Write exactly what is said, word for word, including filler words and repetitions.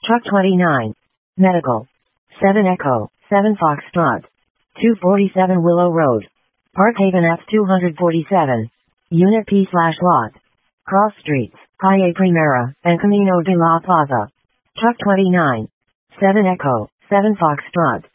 Truck twenty-nine. Medical. seven Echo, seven Foxtrot. two forty-seven Willow Road. Park Haven F two forty-seven. Unit P slash lot. Cross Streets, Calle Primera, and Camino de la Plaza. Truck twenty-nine. seven Echo, seven Foxtrot.